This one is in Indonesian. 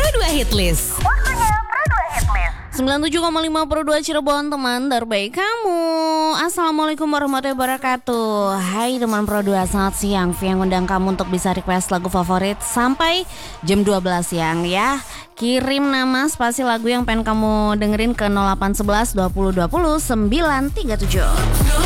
Pro 2 Hitlist. Waktunya Pro 2 Hitlist. 97,5 Pro 2 Cirebon, teman terbaik kamu. Assalamualaikum warahmatullahi wabarakatuh. Hai teman Pro 2, selamat siang. Yang undang kamu untuk bisa request lagu favorit sampai jam 12 siang ya. Kirim nama spasi lagu yang pengen kamu dengerin ke 0811 20 20 937.